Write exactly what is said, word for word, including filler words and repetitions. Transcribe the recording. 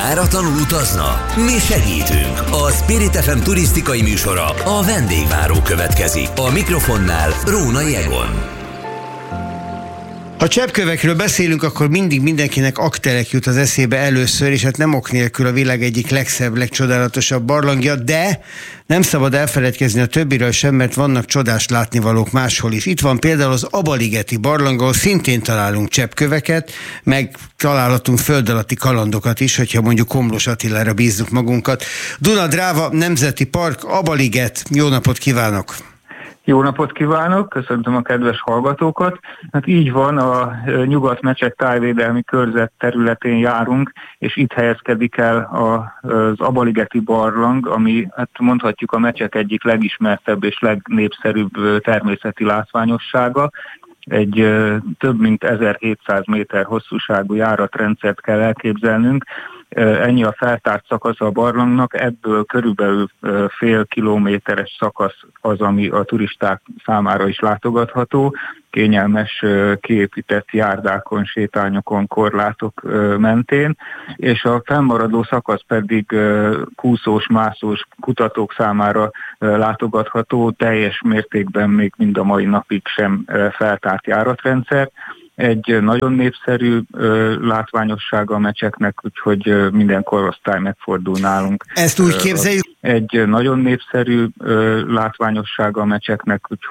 Váratlanul utazna? Mi segítünk. A Spirit ef em turisztikai műsora, a vendégváró következik. A mikrofonnál Rónai Egon. Ha cseppkövekről beszélünk, akkor mindig mindenkinek Aggtelek jut az eszébe először, és hát nem ok nélkül a világ egyik legszebb, legcsodálatosabb barlangja, de nem szabad elfeledkezni a többiről sem, mert vannak csodás látnivalók máshol is. Itt van például az Abaligeti barlang, ahol szintén találunk cseppköveket, meg találhatunk föld alatti kalandokat is, hogyha mondjuk Komlós Attilára bízzuk magunkat. Duna-Dráva Nemzeti Park, Abaliget, jó napot kívánok! Jó napot kívánok, köszöntöm a kedves hallgatókat. Hát így van, a Nyugat-Mecsek tájvédelmi körzet területén járunk, és itt helyezkedik el az Abaligeti barlang, ami hát mondhatjuk a Mecsek egyik legismertebb és legnépszerűbb természeti látványossága. Egy több mint ezerhétszáz méter hosszúságú járatrendszert kell elképzelnünk. Ennyi a feltárt szakasza a barlangnak, ebből körülbelül fél kilométeres szakasz az, ami a turisták számára is látogatható, kényelmes kiépített járdákon, sétányokon, korlátok mentén, és a fennmaradó szakasz pedig kúszós, mászós kutatók számára látogatható, teljes mértékben még mind a mai napig sem feltárt járatrendszer. Egy nagyon népszerű ö, látványossága a Mecseknek, úgyhogy minden korosztály megfordul nálunk. Ezt úgy képzeljük? Egy nagyon népszerű ö, látványossága a Mecseknek, úgyhogy